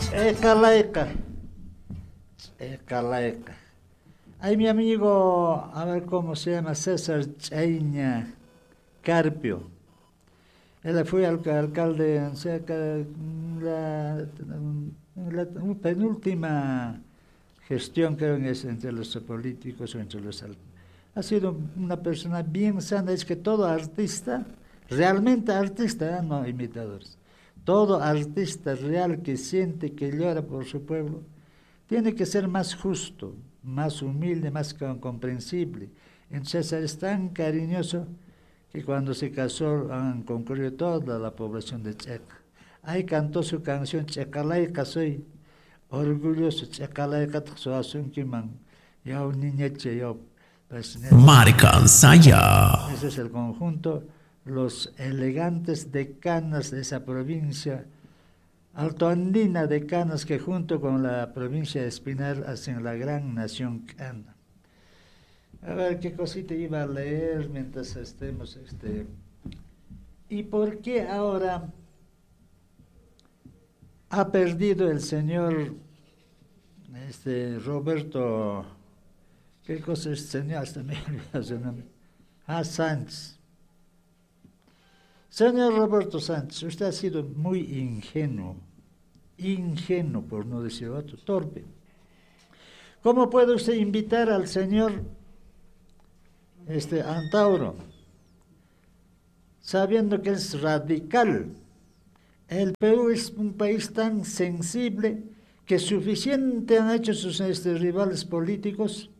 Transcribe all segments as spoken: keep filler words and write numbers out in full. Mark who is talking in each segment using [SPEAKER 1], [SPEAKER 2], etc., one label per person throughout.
[SPEAKER 1] Ecalaica. Ecalaica. Hay mi amigo, a ver cómo se llama, César Chaña Carpio. Él fue al, alcalde en cerca de la, la, la penúltima gestión, creo que es entre los políticos o entre los... Ha sido una persona bien sana. Es que todo artista, realmente artista, no imitadores, todo artista real que siente, que llora por su pueblo, tiene que ser más justo, más humilde, más comprensible. Entonces es tan cariñoso que cuando se casó han concurrido toda la población de Checa. Ahí cantó su canción Checalaica, soy orgulloso, Checalaica, su asunquiman, ya un niñeche, yo.
[SPEAKER 2] Marican Saya.
[SPEAKER 1] Ese es el conjunto, los elegantes decanas de esa provincia altoandina de Canas, que junto con la provincia de Espinar hacen la gran nación cana. A ver qué cosita iba a leer mientras estemos. Este. ¿Y por qué ahora ha perdido el señor este, Roberto? ¿Qué cosa es señor? Hasta me he olvidado su nombre. Ah, Sánchez. Señor Roberto Sánchez, usted ha sido muy ingenuo, ingenuo por no decir otro, torpe. ¿Cómo puede usted invitar al señor este, Antauro, sabiendo que es radical? El Perú es un país tan sensible que suficiente han hecho sus este, rivales políticos.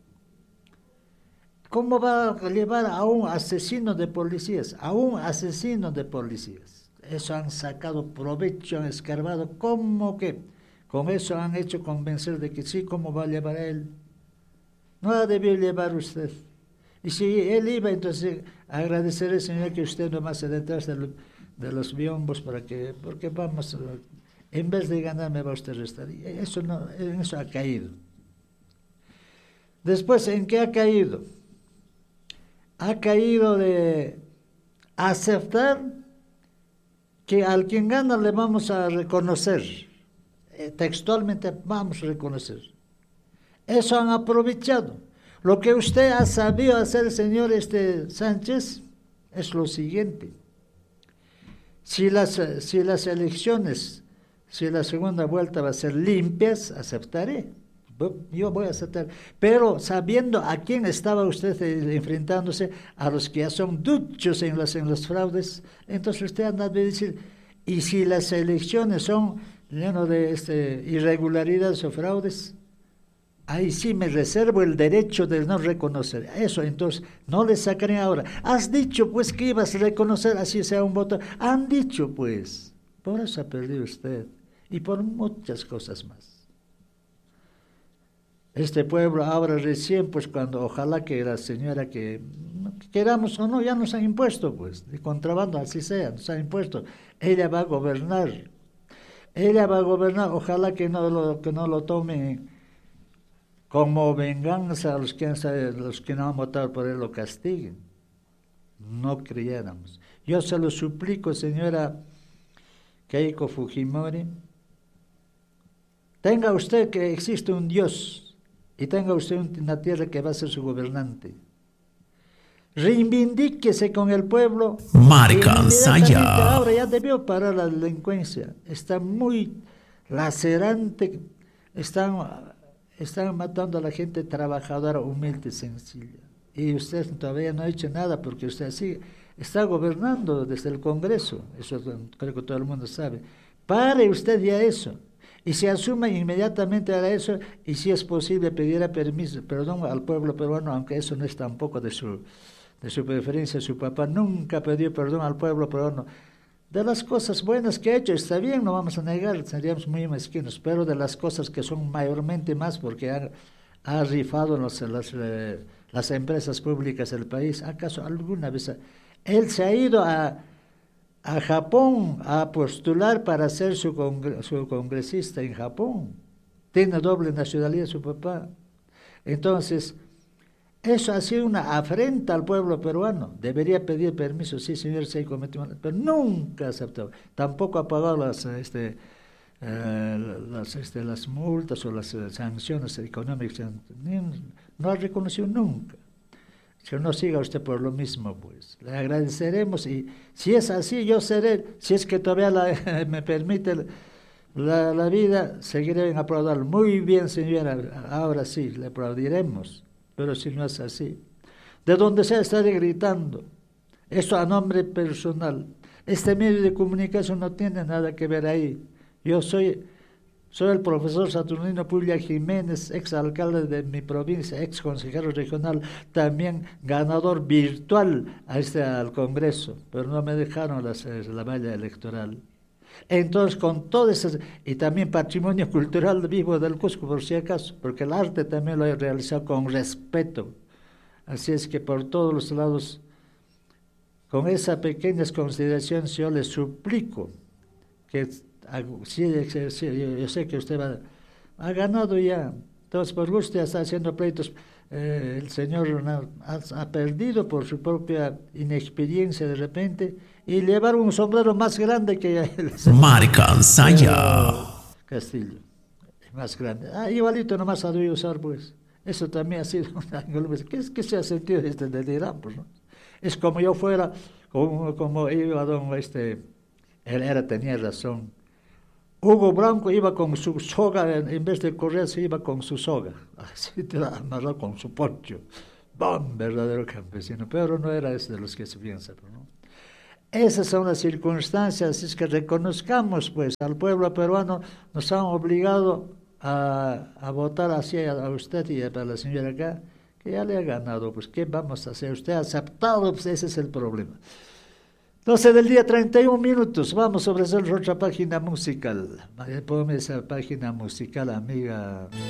[SPEAKER 1] ¿Cómo va a llevar a un asesino de policías? A un asesino de policías. Eso han sacado provecho, han escarbado. ¿Cómo que? Con eso han hecho convencer de que sí, ¿cómo va a llevar a él? No la debió llevar usted. Y si él iba, entonces agradeceré, señor, que usted nomás se detrás de, lo, de los biombos para que, porque vamos, en vez de ganar me va usted a restar. Y eso no, en eso ha caído. Después, ¿en qué ha caído? Ha caído de aceptar que al quien gana le vamos a reconocer, eh, textualmente vamos a reconocer. Eso han aprovechado. Lo que usted ha sabido hacer, señor este Sánchez, es lo siguiente. Si las, si las elecciones, si la segunda vuelta va a ser limpias, aceptaré. Yo voy a aceptar, pero sabiendo a quién estaba usted enfrentándose, a los que ya son duchos en los, en los fraudes, entonces usted anda a decir, y si las elecciones son llenas de este, irregularidades o fraudes, ahí sí me reservo el derecho de no reconocer. Eso entonces no le sacaré ahora. Has dicho pues que ibas a reconocer así sea un voto. Han dicho pues, por eso ha perdido usted y por muchas cosas más. Este pueblo ahora recién, pues cuando ojalá que la señora que queramos o no, ya nos han impuesto, pues, de contrabando, así sea, nos han impuesto. Ella va a gobernar, ella va a gobernar, ojalá que no lo, que no lo tomen como venganza a los que, los que no han votado por él, lo castiguen. No creyéramos. Yo se lo suplico, señora Keiko Fujimori, tenga usted que existe un Dios, y tenga usted una tierra que va a ser su gobernante. Reivindíquese con el pueblo.
[SPEAKER 2] Marican Saya.
[SPEAKER 1] Ahora ya debió parar la delincuencia. Está muy lacerante. Están, están matando a la gente trabajadora, humilde, sencilla. Y usted todavía no ha hecho nada porque usted sí está gobernando desde el Congreso. Eso creo que todo el mundo sabe. Pare usted ya eso. Y se asuma inmediatamente a eso, y si es posible pedirá permiso, perdón al pueblo peruano, aunque eso no es tampoco de su, de su preferencia. Su papá nunca pidió perdón al pueblo peruano. De las cosas buenas que ha hecho, está bien, no vamos a negar, seríamos muy mezquinos, pero de las cosas que son mayormente más, porque ha, ha rifado los, las, eh, las empresas públicas del país, ¿acaso alguna vez? Él se ha ido a... a Japón a postular para ser su, congre su congresista en Japón. Tiene doble nacionalidad su papá. Entonces, eso ha sido una afrenta al pueblo peruano. Debería pedir permiso, sí, señor, se cometió, pero nunca aceptó. Tampoco ha pagado las, este, eh, las, este, las multas o las eh, sanciones económicas, ni, no ha reconocido nunca. Que no siga usted por lo mismo, pues. Le agradeceremos y si es así, yo seré, si es que todavía la, me permite la, la vida, seguiré en aplaudir. Muy bien, señora, ahora sí, le aplaudiremos, pero si no es así. De donde sea, estaré gritando. Eso a nombre personal. Este medio de comunicación no tiene nada que ver ahí. Yo soy... Soy el profesor Saturnino Pulla Jiménez, ex alcalde de mi provincia, ex consejero regional, también ganador virtual a este, al Congreso, pero no me dejaron las, la valla electoral. Entonces, con todo eso, y también patrimonio cultural vivo del Cusco, por si acaso, porque el arte también lo he realizado con respeto. Así es que por todos los lados, con esas pequeñas consideraciones, yo les suplico que... Sí, sí, yo, yo sé que usted va, ha ganado ya, entonces por gusto ya está haciendo pleitos. Eh, el señor ha, ha perdido por su propia inexperiencia de repente y llevar un sombrero más grande que el señor
[SPEAKER 2] Marican Saya
[SPEAKER 1] Castillo, más grande. Ah, igualito nomás ha de usar, pues. Eso también ha sido una... ¿Qué es que se ha sentido este delirante, pues, ¿no? Es como yo fuera, como, como iba don, este, él era, tenía razón. Hugo Blanco iba con su soga, en vez de correr, se iba con su soga, así te la amarró con su poncho. ¡Bam! Verdadero campesino, pero no era ese de los que se piensa, ¿no? Esas son las circunstancias, es que reconozcamos, pues, al pueblo peruano, nos han obligado a, a votar hacia a usted y a la señora acá, que ya le ha ganado, pues, ¿qué vamos a hacer? Usted ha aceptado, pues, ese es el problema. doce del día, treinta y un minutos. Vamos a ofrecer otra página musical. Ponme esa página musical, amiga.